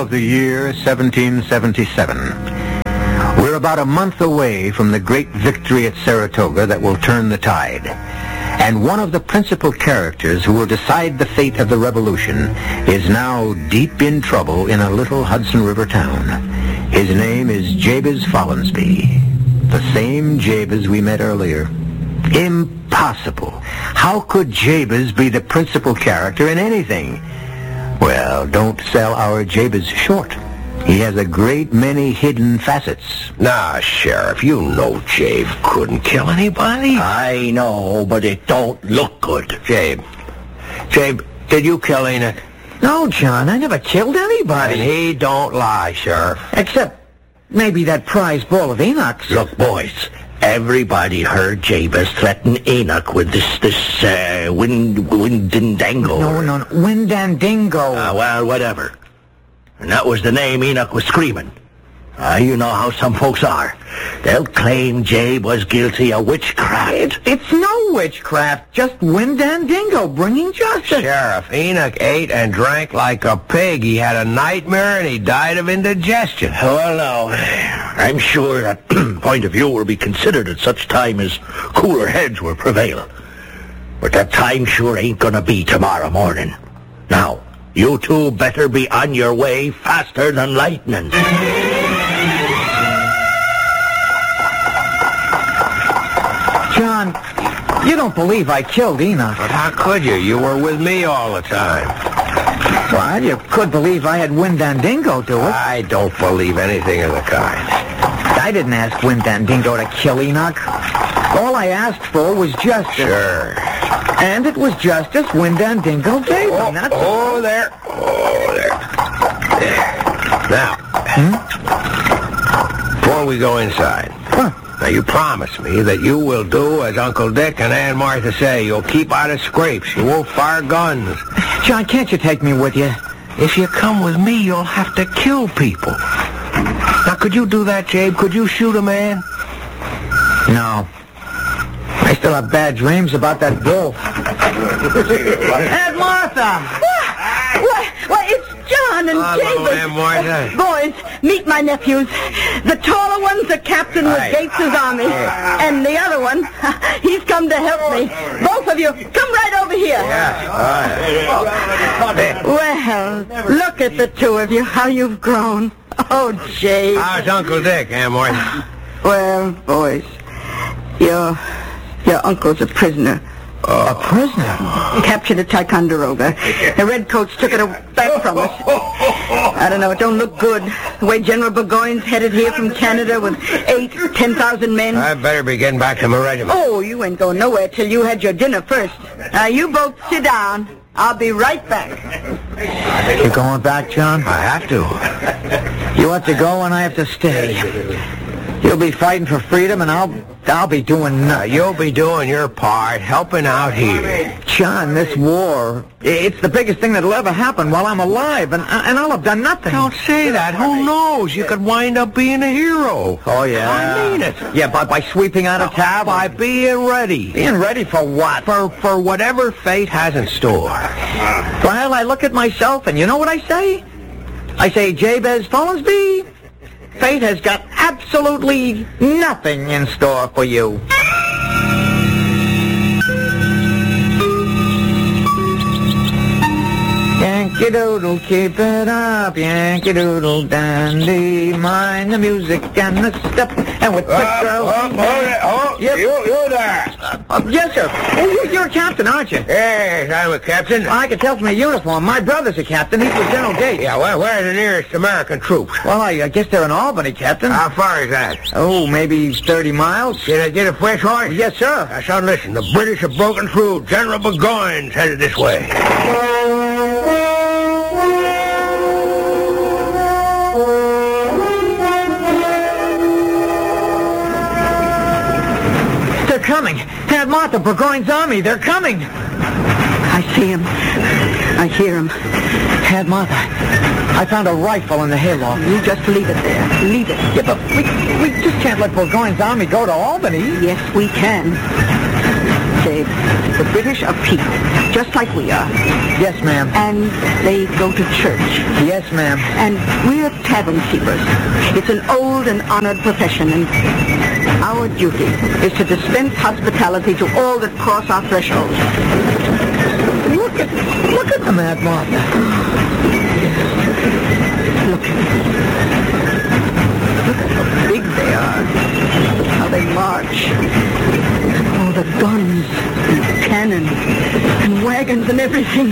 of the year 1777. We're about a month away from the great victory at Saratoga that will turn the tide. And one of the principal characters who will decide the fate of the revolution is now deep in trouble in a little Hudson River town. His name is Jabez Follansbee, the same Jabez we met earlier. Impossible. How could Jabez be the principal character in anything? Well, don't sell our Jabez short. He has a great many hidden facets. Nah, Sheriff, you know Jabe couldn't kill anybody. I know, but it don't look good. Jabe, did you kill Enoch? No, John, I never killed anybody. And he don't lie, Sheriff. Except maybe that prize ball of Enoch's. Look, boys, everybody heard Jabez threaten Enoch with this Windandingo. No, Windandingo. Well, whatever. And that was the name Enoch was screaming. You know how some folks are. They'll claim Jabe was guilty of witchcraft. It's no witchcraft, just Windandingo bringing justice. Sheriff, Enoch ate and drank like a pig. He had a nightmare and he died of indigestion. Well, now, I'm sure that point of view will be considered at such time as cooler heads will prevail. But that time sure ain't gonna be tomorrow morning. Now, you two better be on your way faster than lightning. John, you don't believe I killed Enoch. But how could you? You were with me all the time. Well, you could believe I had Windandingo do it. I don't believe anything of the kind. I didn't ask Windandingo to kill Enoch. All I asked for was justice. Sure. And it was justice Windandingo gave me. There. Now, before we go inside, now you promise me that you will do as Uncle Dick and Aunt Martha say. You'll keep out of scrapes. You won't fire guns. John, can't you take me with you? If you come with me, you'll have to kill people. Now, could you do that, Jabe? Could you shoot a man? No. I still have bad dreams about that wolf. Aunt Martha! What? It's John and Hello, Jabez. Aunt Martha. Boys, meet my nephews. The taller one's a captain with Gates's army. And the other one, he's come to help me. Both of you, come right over here. Well, look at the two of you, how you've grown. Oh, Jabe. How's Uncle Dick, Aunt Martha? Well, boys, your uncle's a prisoner. A prisoner? Captured at Ticonderoga. The redcoats took it back from us. I don't know, it don't look good. The way General Burgoyne's headed here from Canada with 10,000 men. I better be getting back to my regiment. Oh, you ain't going nowhere till you had your dinner first. Now, you both sit down. I'll be right back. You going back, John? I have to. You have to go and I have to stay. You'll be fighting for freedom and I'll be doing nothing. You'll be doing your part, helping out here. John, this war, it's the biggest thing that'll ever happen while I'm alive, and I'll have done nothing. Don't say that. Who knows? You could wind up being a hero. Oh, yeah? I mean it. Yeah, by sweeping out a town? By being ready. Being ready for what? For whatever fate has in store. Well, I look at myself, and you know what I say? I say, Jabez Follansbee, fate has got absolutely nothing in store for you. Yankee Doodle, keep it up, Yankee Doodle dandy, mind the music and the step, and with quick girls... Yep. You there. Yes, sir. Oh, you're a captain, aren't you? Yes, I'm a captain. Well, I can tell from your uniform. My brother's a captain. He's with General Gates. Yeah, well, where are the nearest American troops? Well, I guess they're in Albany, Captain. How far is that? Oh, maybe 30 miles. Can I get a fresh horse? Yes, sir. Now, listen. The British have broken through. General Burgoyne's headed this way. They're coming. Aunt Martha, Burgoyne's army. They're coming. I see him. I hear him. Aunt Martha, I found a rifle in the hayloft. You just leave it there. Leave it. Yeah, but we just can't let Burgoyne's army go to Albany. Yes, we can. Dave, the British are people, just like we are. Yes, ma'am. And they go to church. Yes, ma'am. And we're tavern keepers. It's an old and honored profession, and our duty is to dispense hospitality to all that cross our threshold. Look at them, Aunt Martha. Look how big they are. How they march. All the guns and cannon and wagons and everything.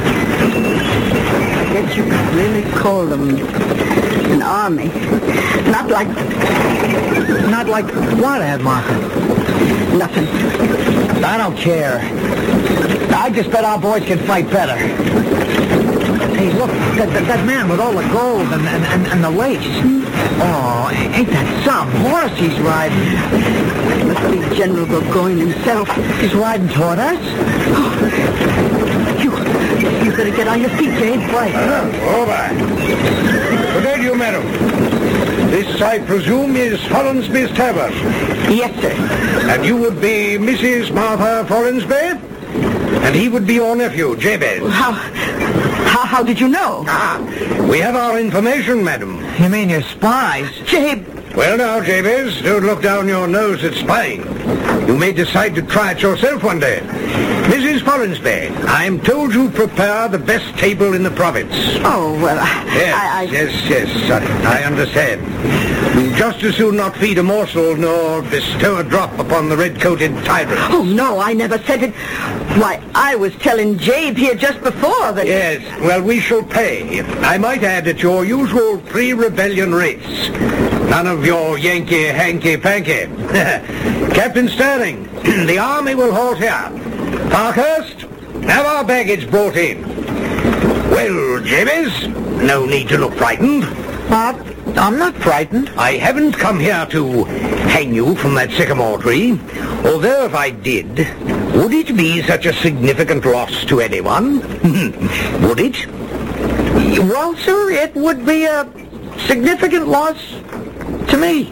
I guess you could really call them an army. Not like what, Aunt Martha? nothing. I don't care. I just bet our boys can fight better. Hey, look, that man with all the gold and the lace. Oh, ain't that some horse he's riding? It must be General Burgoyne himself. He's riding toward us. You better get on your feet, Dave. Right. Over. Good day to you, madam. This, I presume, is Follansby's Tavern. Yes, sir. And you would be Mrs. Martha Follansby? And he would be your nephew, Jabez. How did you know? We have our information, madam. You mean you're spies? Jabe. Well now, Jabez, don't look down your nose at spying. You may decide to try it yourself one day. Mrs. Follansby, I'm told you prepare the best table in the province. Oh, well, Yes, I understand. You'll just as soon not feed a morsel nor bestow a drop upon the red-coated tyrant. Oh, no, I never said it. Why, I was telling Jabe here just before that... Yes, well, we shall pay. I might add at your usual pre-rebellion rates. None of your Yankee hanky-panky. Captain Sterling, the army will halt here. Parkhurst, have our baggage brought in. Well, Jabez, no need to look frightened. I'm not frightened. I haven't come here to hang you from that sycamore tree, although if I did, would it be such a significant loss to anyone? Would it? Well, sir, it would be a significant loss to me.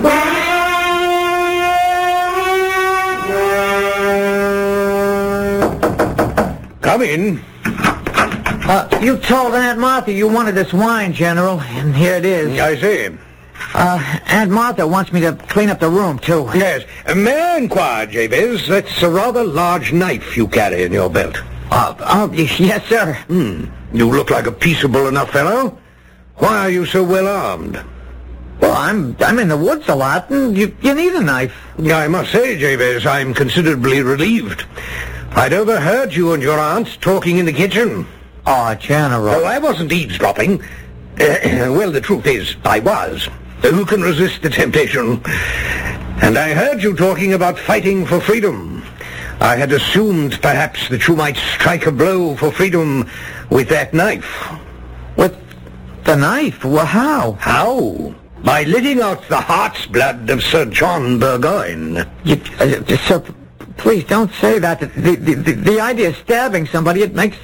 Come in. You told Aunt Martha you wanted this wine, General, and here it is. I see. Aunt Martha wants me to clean up the room, too. Yes. May I inquire, Jabez, that's a rather large knife you carry in your belt. Yes, sir. You look like a peaceable enough fellow. Why are you so well armed? Well, I'm in the woods a lot, and you need a knife. I must say, Jabez, I'm considerably relieved. I'd overheard you and your aunt talking in the kitchen. Oh, General. Oh, I wasn't eavesdropping. Well, the truth is, I was. Who can resist the temptation? And I heard you talking about fighting for freedom. I had assumed, perhaps, that you might strike a blow for freedom with that knife. With the knife? Well, how? How? By letting out the heart's blood of Sir John Burgoyne. Sir, please don't say that. The idea of stabbing somebody, it makes...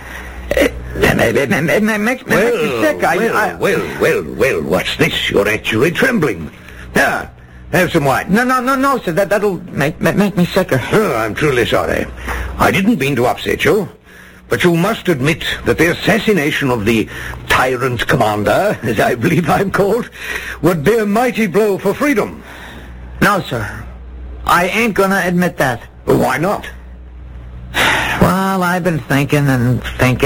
It makes me sick. Well, what's this? You're actually trembling. Here, have some wine. No, sir. That'll make me sicker. Oh, I'm truly sorry. I didn't mean to upset you. But you must admit that the assassination of the tyrant commander, as I believe I'm called, would be a mighty blow for freedom. No, sir. I ain't gonna admit that. Why not? Well, I've been thinking and...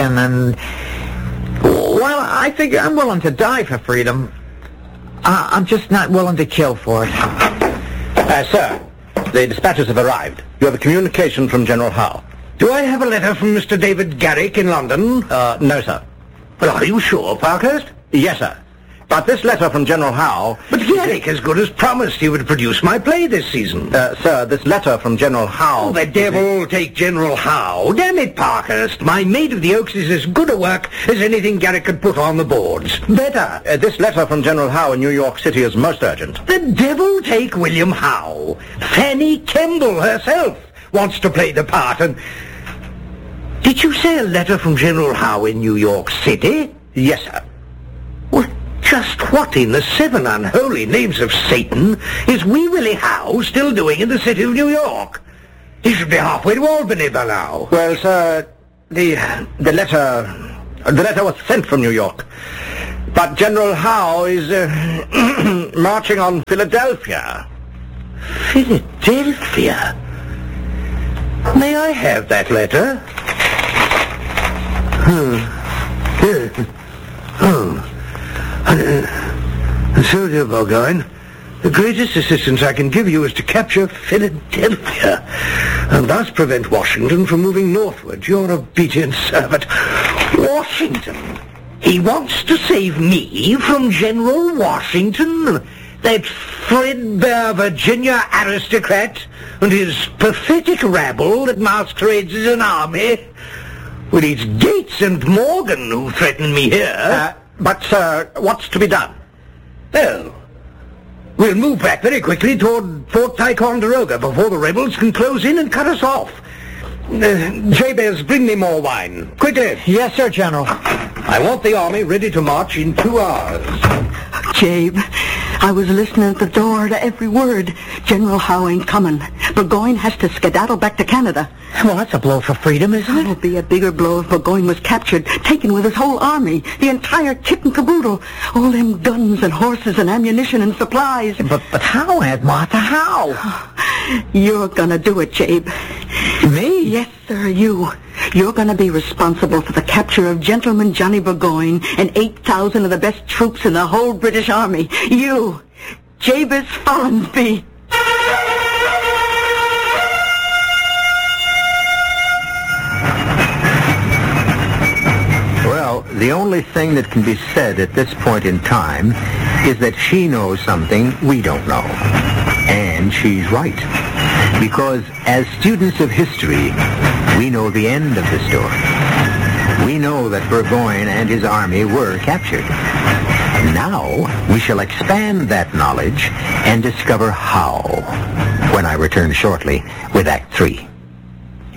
Well, I figure I'm willing to die for freedom. I'm just not willing to kill for it. Sir, the dispatches have arrived. You have a communication from General Howe. Do I have a letter from Mr. David Garrick in London? No, sir. Well, are you sure, Parkhurst? Yes, sir. But this letter from General Howe... But Garrick, as good as promised, he would produce my play this season. Sir, this letter from General Howe... Oh, the devil take General Howe. Damn it, Parkhurst. My Maid of the Oaks is as good a work as anything Garrick could put on the boards. Better. This letter from General Howe in New York City is most urgent. The devil take William Howe. Fanny Kemble herself wants to play the part, and... Did you say a letter from General Howe in New York City? Yes, sir. Well, just what in the seven unholy names of Satan is Wee Willie Howe still doing in the city of New York? He should be halfway to Albany by now. Well, sir, the letter was sent from New York. But General Howe is marching on Philadelphia. Philadelphia? May I have that letter? So, dear Burgoyne, the greatest assistance I can give you is to capture Philadelphia, and thus prevent Washington from moving northward. Your obedient servant. Washington? He wants to save me from General Washington? That threadbare Virginia aristocrat and his pathetic rabble that masquerades as an army? Well, it's Gates and Morgan who threaten me here. But, sir, what's to be done? Well, we'll move back very quickly toward Fort Ticonderoga before the rebels can close in and cut us off. Jabez, bring me more wine. Quickly. Yes, sir, General. I want the army ready to march in 2 hours. Jabe, I was listening at the door to every word. General Howe ain't coming. Burgoyne has to skedaddle back to Canada. Well, that's a blow for freedom, isn't it? It would be a bigger blow if Burgoyne was captured, taken with his whole army, the entire kit and caboodle, all them guns and horses and ammunition and supplies. But how, Aunt Martha, how? You're gonna do it, Jabe. Me? Yes, sir, you. You're gonna be responsible for the capture of Gentleman Johnny Burgoyne and 8,000 of the best troops in the whole British Army. You, Jabez Follansbee. Well, the only thing that can be said at this point in time is that she knows something we don't know. And she's right. Because as students of history, we know the end of the story. We know that Burgoyne and his army were captured. Now we shall expand that knowledge and discover how when I return shortly with Act 3.